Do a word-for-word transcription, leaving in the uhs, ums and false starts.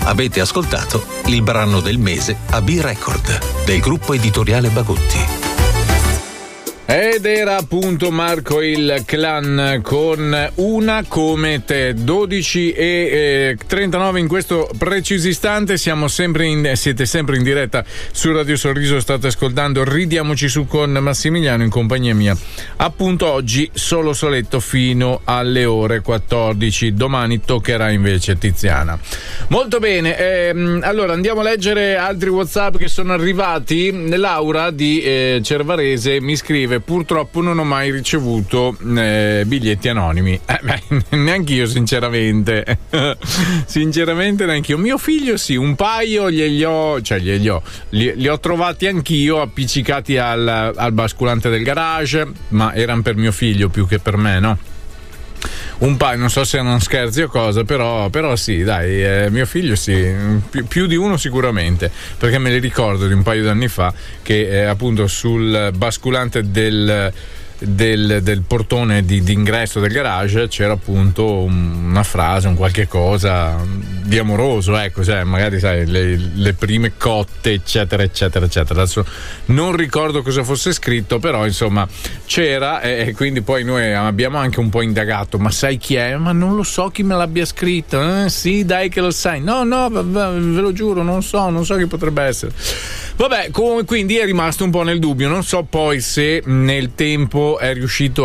Avete ascoltato il brano del mese a B-Record del gruppo editoriale Bagotti. Ed era appunto Marco il Clan con Una come te. Dodici e trentanove in questo preciso istante. Siamo sempre in, siete sempre in diretta su Radio Sorriso. State ascoltando Ridiamoci su con Massimiliano in compagnia mia. Appunto oggi solo soletto fino alle ore quattordici. Domani toccherà invece Tiziana. Molto bene. Ehm, allora andiamo a leggere altri WhatsApp che sono arrivati. Laura di eh, Cervarese mi scrive: purtroppo non ho mai ricevuto eh, biglietti anonimi. Eh, beh, neanche io sinceramente. Sinceramente neanche io. Mio figlio sì, un paio glieli ho, cioè glieli ho, li, li ho trovati anch'io appiccicati al, al basculante del garage, ma erano per mio figlio più che per me, no? Un paio, non so se non scherzi o cosa, però, però sì, dai, eh, mio figlio sì, più, più di uno sicuramente, perché me li ricordo di un paio d'anni fa che eh, appunto sul basculante del, del, del portone di, di ingresso del garage c'era appunto un, una frase, un qualche cosa di amoroso, ecco, cioè magari sai le, le prime cotte eccetera eccetera eccetera. Adesso non ricordo cosa fosse scritto, però insomma c'era, e quindi poi noi abbiamo anche un po' indagato, ma sai chi è? Ma non lo so chi me l'abbia scritto. Eh, sì, dai che lo sai. No, no, ve lo giuro, non so, non so chi potrebbe essere. Vabbè, come, quindi è rimasto un po' nel dubbio. Non so poi se nel tempo è riuscito